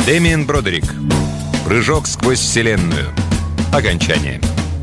Дэмиен Бродерик. Прыжок сквозь вселенную. Окончание.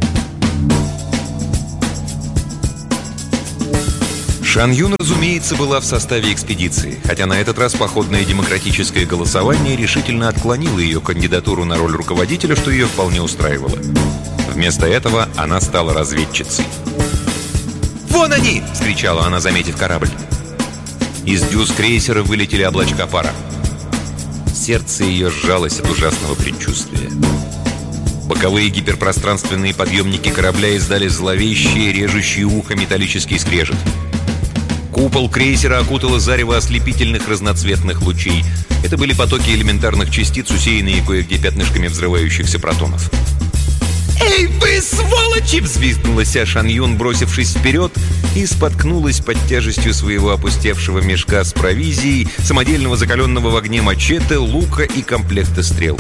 Шан Юн, разумеется, была в составе экспедиции, хотя на этот раз походное демократическое голосование решительно отклонило ее кандидатуру на роль руководителя, что ее вполне устраивало. Вместо этого она стала разведчицей. «Вон они!» — вскричала она, заметив корабль. Из дюз крейсера вылетели облачка пара. Сердце ее сжалось от ужасного предчувствия. Боковые гиперпространственные подъемники корабля издали зловещий, режущий ухо металлический скрежет. Купол крейсера окутало зарево ослепительных разноцветных лучей. Это были потоки элементарных частиц, усеянные кое-где пятнышками взрывающихся протонов. «Эй, вы сволочи!» — взвизгнула Ся Шан Юн, бросившись вперед, и споткнулась под тяжестью своего опустевшего мешка с провизией, самодельного закаленного в огне мачете, лука и комплекта стрел.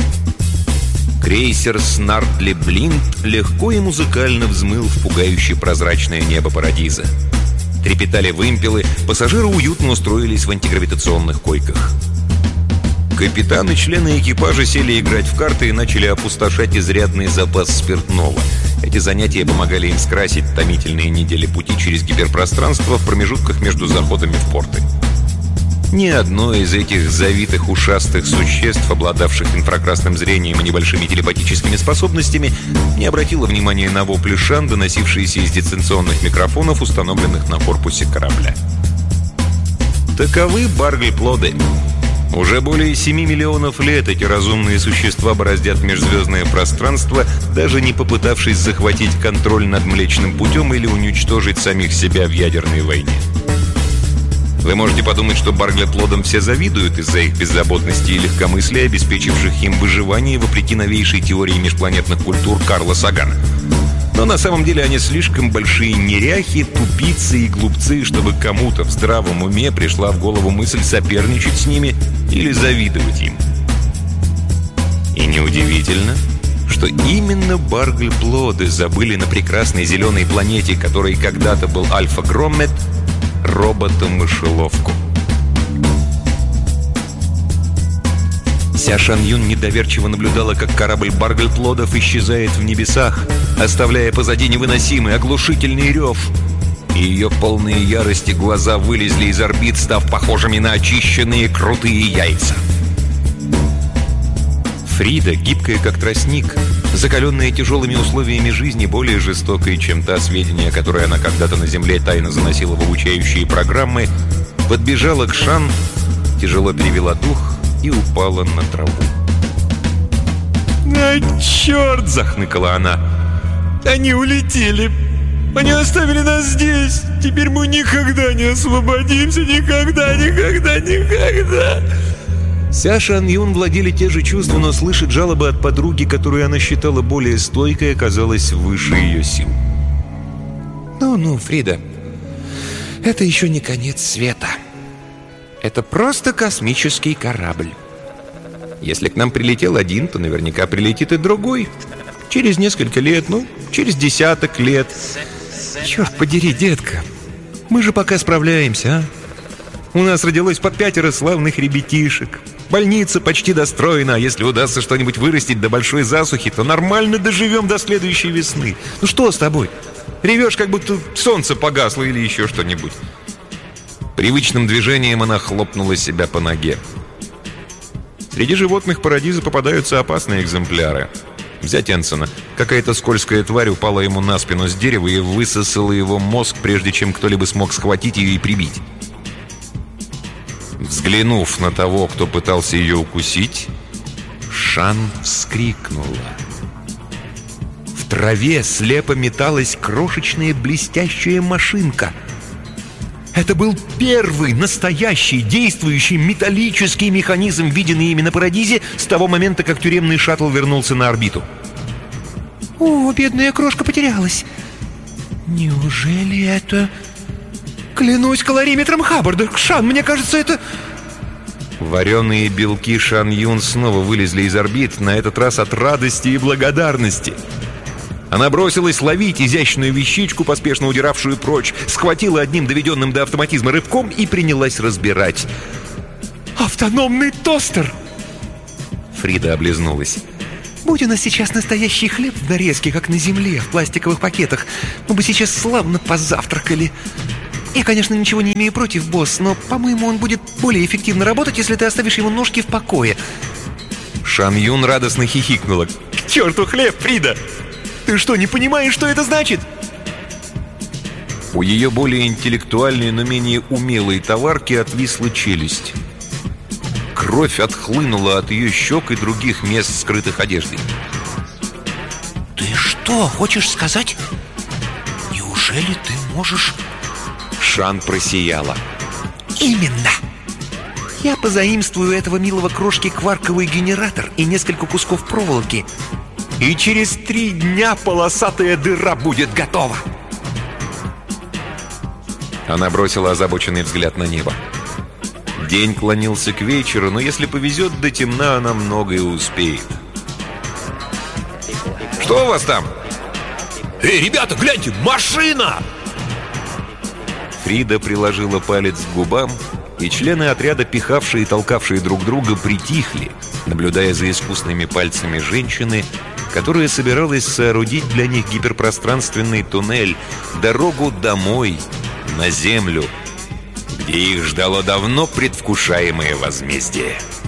Крейсер Снартли Блинт легко и музыкально взмыл в пугающе прозрачное небо Парадиза. Трепетали вымпелы, пассажиры уютно устроились в антигравитационных койках. Капитан и члены экипажа сели играть в карты и начали опустошать изрядный запас спиртного. Эти занятия помогали им скрасить томительные недели пути через гиперпространство в промежутках между заходами в порты. Ни одно из этих завитых ушастых существ, обладавших инфракрасным зрением и небольшими телепатическими способностями, не обратило внимания на вопли Шан, доносившиеся из дистанционных микрофонов, установленных на корпусе корабля. Таковы баргль-плоды. Уже более 7 миллионов лет эти разумные существа бороздят межзвездное пространство, даже не попытавшись захватить контроль над Млечным Путем или уничтожить самих себя в ядерной войне. Вы можете подумать, что барглеплодам все завидуют из-за их беззаботности и легкомыслия, обеспечивших им выживание вопреки новейшей теории межпланетных культур Карла Сагана. Но на самом деле они слишком большие неряхи, тупицы и глупцы, чтобы кому-то в здравом уме пришла в голову мысль соперничать с ними или завидовать им. И неудивительно, что именно баргль-плоды забыли на прекрасной зеленой планете, которой когда-то был Альфа-Громмет, робота-мышеловку. Ся Шан Юн недоверчиво наблюдала, как корабль баргль-плодов исчезает в небесах, оставляя позади невыносимый оглушительный рев. И ее полные ярости глаза вылезли из орбит, став похожими на очищенные крутые яйца. Фрида, гибкая как тростник, закаленная тяжелыми условиями жизни, более жестокой, чем та, сведения, которые она когда-то на Земле тайно заносила в обучающие программы, подбежала к Шан, тяжело перевела дух и упала на траву. «А, черт!» — захныкала она. «Они улетели! Они оставили нас здесь! Теперь мы никогда не освободимся! Никогда, никогда, никогда!» Ся Шан Юн владели те же чувства, но слышать жалобы от подруги, которую она считала более стойкой, оказалось выше ее сил. «Ну, Фрида, это еще не конец света. Это просто космический корабль. Если к нам прилетел один, то наверняка прилетит и другой. Через несколько лет, через 10 лет. Черт подери, детка, мы же пока справляемся, а? У нас родилось по 5 славных ребятишек. Больница почти достроена, а если удастся что-нибудь вырастить до большой засухи, то нормально доживем до следующей весны. Ну что с тобой? Ревешь, как будто солнце погасло или еще что-нибудь». Привычным движением она хлопнула себя по ноге. Среди животных Парадиза попадаются опасные экземпляры. Взять Энсона. Какая-то скользкая тварь упала ему на спину с дерева и высосала его мозг, прежде чем кто-либо смог схватить ее и прибить. Взглянув на того, кто пытался ее укусить, Шан вскрикнула. В траве слепо металась крошечная блестящая машинка. Это был первый настоящий действующий металлический механизм, виденный ими на Парадизе с того момента, как тюремный шаттл вернулся на орбиту. «О, бедная крошка потерялась! Неужели это...» «Клянусь калориметром Хаббарда! Шан, мне кажется, это...» Вареные белки Шан Юн снова вылезли из орбит, на этот раз от радости и благодарности. Она бросилась ловить изящную вещичку, поспешно удиравшую прочь, схватила одним доведенным до автоматизма рывком и принялась разбирать. «Автономный тостер! Фрида облизнулась. «Будь у нас сейчас настоящий хлеб в нарезке, как на земле, в пластиковых пакетах, мы бы сейчас славно позавтракали. Я, конечно, ничего не имею против, босс, но, по-моему, он будет более эффективно работать, если ты оставишь его ножки в покое». Шан Юн радостно хихикнула. «К черту хлеб, Фрида! Ты что, не понимаешь, что это значит?» У ее более интеллектуальной, но менее умелой товарки отвисла челюсть. Кровь отхлынула от ее щек и других мест, скрытых одеждой. «Ты что, хочешь сказать? Неужели ты можешь...» Шан просияла. «Именно! Я позаимствую у этого милого крошки кварковый генератор и несколько кусков проволоки, и через 3 дня полосатая дыра будет готова!» Она бросила озабоченный взгляд на небо. День клонился к вечеру, но если повезет, до темна она многое успеет. «Что у вас там?» «Эй, ребята, гляньте, машина!» Фрида приложила палец к губам, и члены отряда, пихавшие и толкавшие друг друга, притихли, наблюдая за искусными пальцами женщины, которая собиралась соорудить для них гиперпространственный туннель, дорогу домой, на землю, где их ждало давно предвкушаемое возмездие.